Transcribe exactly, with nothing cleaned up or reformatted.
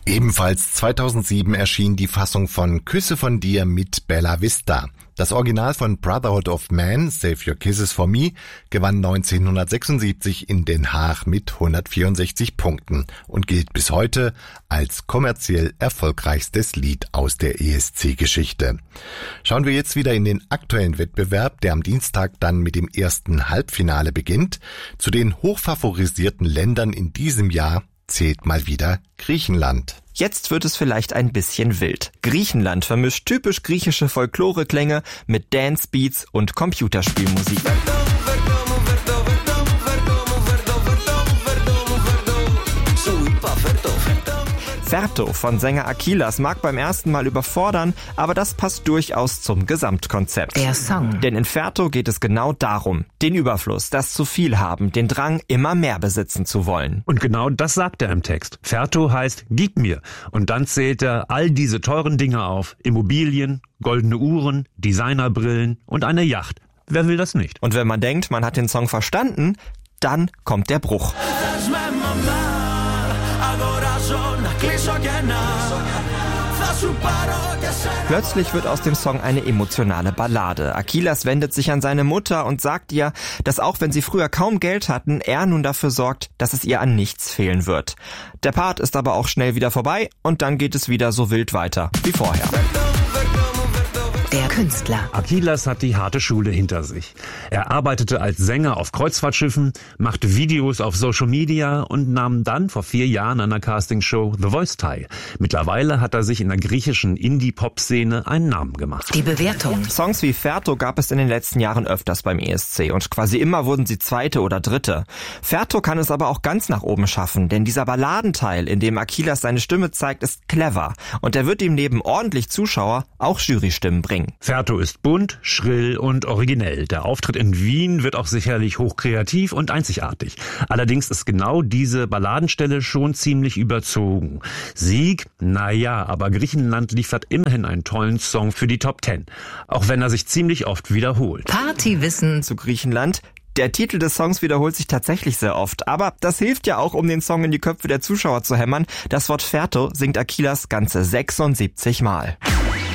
Ebenfalls zweitausendsieben erschien die Fassung von Küsse von dir mit Bella Vista. Das Original von Brotherhood of Man, Save Your Kisses for Me, gewann neunzehnhundertsechsundsiebzig in Den Haag mit hundertvierundsechzig Punkten und gilt bis heute als kommerziell erfolgreichstes Lied aus der E S C-Geschichte. Schauen wir jetzt wieder in den aktuellen Wettbewerb, der am Dienstag dann mit dem ersten Halbfinale beginnt. Zu den hochfavorisierten Ländern in diesem Jahr zählt mal wieder Griechenland. Jetzt wird es vielleicht ein bisschen wild. Griechenland vermischt typisch griechische Folklore-Klänge mit Dance-Beats und Computerspielmusik. Ferto von Sänger Akilas mag beim ersten Mal überfordern, aber das passt durchaus zum Gesamtkonzept. Der Song. Denn in Ferto geht es genau darum, den Überfluss, das zu viel haben, den Drang, immer mehr besitzen zu wollen. Und genau das sagt er im Text. Ferto heißt, gib mir. Und dann zählt er all diese teuren Dinge auf. Immobilien, goldene Uhren, Designerbrillen und eine Yacht. Wer will das nicht? Und wenn man denkt, man hat den Song verstanden, dann kommt der Bruch. Plötzlich wird aus dem Song eine emotionale Ballade. Akilas wendet sich an seine Mutter und sagt ihr, dass auch wenn sie früher kaum Geld hatten, er nun dafür sorgt, dass es ihr an nichts fehlen wird. Der Part ist aber auch schnell wieder vorbei und dann geht es wieder so wild weiter wie vorher. Der Künstler. Akilas hat die harte Schule hinter sich. Er arbeitete als Sänger auf Kreuzfahrtschiffen, machte Videos auf Social Media und nahm dann vor vier Jahren an der Castingshow The Voice teil. Mittlerweile hat er sich in der griechischen Indie-Pop-Szene einen Namen gemacht. Die Bewertung. Songs wie Ferto gab es in den letzten Jahren öfters beim E S C und quasi immer wurden sie Zweite oder Dritte. Ferto kann es aber auch ganz nach oben schaffen, denn dieser Balladenteil, in dem Akilas seine Stimme zeigt, ist clever und er wird ihm neben ordentlich Zuschauer auch Jurystimmen bringen. Ferto ist bunt, schrill und originell. Der Auftritt in Wien wird auch sicherlich hochkreativ und einzigartig. Allerdings ist genau diese Balladenstelle schon ziemlich überzogen. Sieg? Naja, aber Griechenland liefert immerhin einen tollen Song für die Top Ten. Auch wenn er sich ziemlich oft wiederholt. Partywissen zu Griechenland. Der Titel des Songs wiederholt sich tatsächlich sehr oft, aber das hilft ja auch, um den Song in die Köpfe der Zuschauer zu hämmern. Das Wort Ferto singt Akilas ganze sechsundsiebzig Mal.